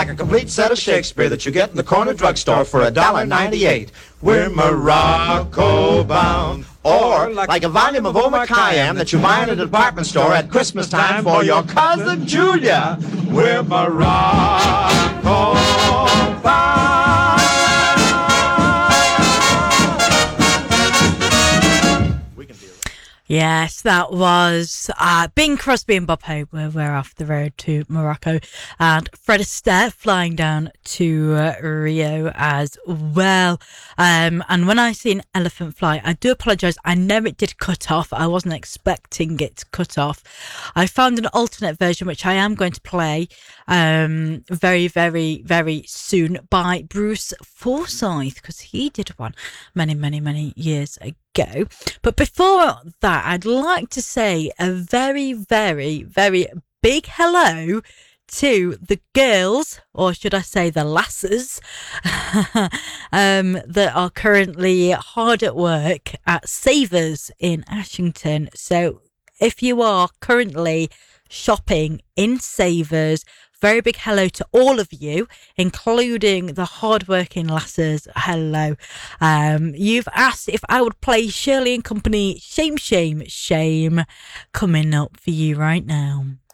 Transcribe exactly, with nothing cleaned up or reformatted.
like a complete set of Shakespeare that you get in the corner drugstore for a dollar ninety-eight. We're Morocco bound. Or like a volume of Omar Khayyam that you buy in a department store at Christmas time for your cousin Julia. We're Morocco bound. Yes, that was uh, Bing Crosby and Bob Hope. We're, we're off the road to Morocco. And Fred Astaire flying down to uh, Rio as well. Um, and when I seen Elephant Fly, I do apologise. I know it did cut off. I wasn't expecting it to cut off. I found an alternate version, which I am going to play um, very, very, very soon by Bruce Forsyth, because he did one many, many, many years ago. Go. But before that, I'd like to say a very, very, very big hello to the girls, or should I say the lasses, um, that are currently hard at work at Savers in Ashington. So if you are currently shopping in Savers, very big hello to all of you, including the hardworking lasses. Hello. Um, you've asked if I would play Shirley and Company, Shame, Shame, Shame, coming up for you right now.